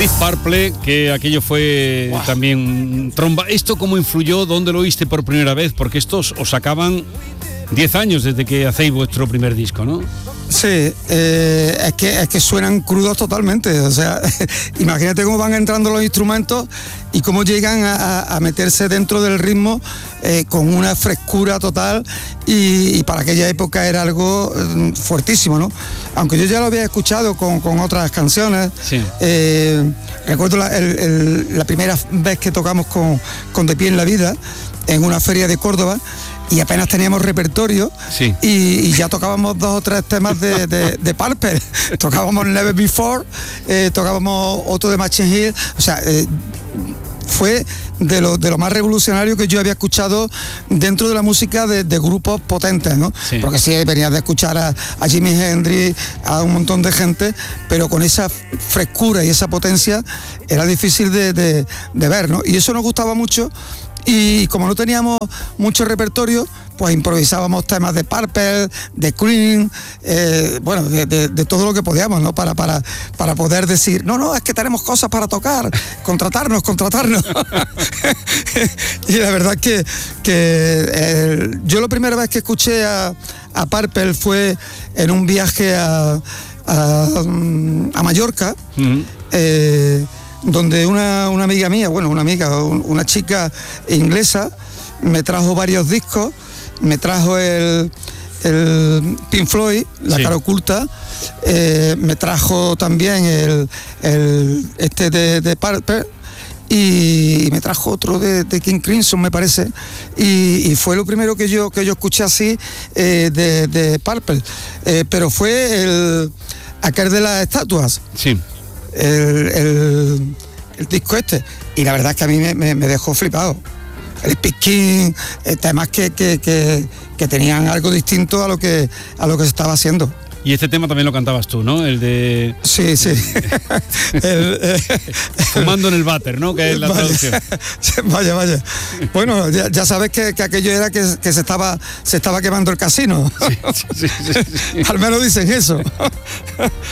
Deep Purple, que aquello fue también tromba. ¿Esto cómo influyó? ¿Dónde lo oíste por primera vez? Porque estos os sacaban 10 años desde que hacéis vuestro primer disco, ¿no? Sí, es que suenan crudos totalmente. O sea, imagínate cómo van entrando los instrumentos y cómo llegan a meterse dentro del ritmo con una frescura total, y para aquella época era algo fuertísimo, ¿no? Aunque yo ya lo había escuchado con otras canciones. Sí. Recuerdo la primera vez que tocamos con De Pie en la Vida en una feria de Córdoba, y apenas teníamos repertorio. Sí. y ya tocábamos 2 o 3 temas de Purple. Tocábamos Never Before, tocábamos otro de Machine Hill. O sea, fue de lo más revolucionario que yo había escuchado dentro de la música de grupos potentes, ¿no? Sí. Porque sí, venías de escuchar a Jimi Hendrix, a un montón de gente, pero con esa frescura y esa potencia era difícil de ver, ¿no? Y eso nos gustaba mucho. Y como no teníamos mucho repertorio, pues improvisábamos temas de Purple, de Cream, bueno, de todo lo que podíamos, ¿no? Para poder decir, no, es que tenemos cosas para tocar, contratarnos. Y la verdad que yo la primera vez que escuché a Purple fue en un viaje a Mallorca. Mm-hmm. Donde una amiga mía, una chica inglesa, me trajo varios discos, me trajo el Pink Floyd, La Cara Oculta, me trajo también el de Purple, y me trajo otro de King Crimson, me parece, y fue lo primero que yo escuché así de Purple, pero fue aquel de las estatuas. Sí. El disco este, y la verdad es que a mí me dejó flipado. El Speed King, temas que tenían algo distinto a lo que se estaba haciendo. Y este tema también lo cantabas tú, ¿no? El de... Sí. Fumando en el váter, ¿no? Que es la traducción. Vaya. Bueno, ya sabes que aquello era que se estaba quemando el casino. Sí. Al menos dicen eso.